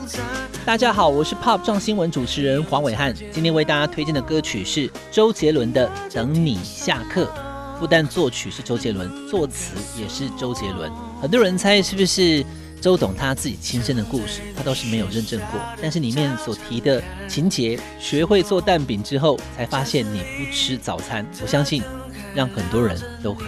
大家好，我是 Pop 撞新闻主持人黄伟汉，今天为大家推荐的歌曲是周杰伦的《等你下课》。不但作曲是周杰伦，作词也是周杰伦。很多人猜是不是周董他自己亲身的故事，他倒是没有认证过。但是里面所提的情节，学会做蛋饼之后，才发现你不吃早餐，我相信让很多人都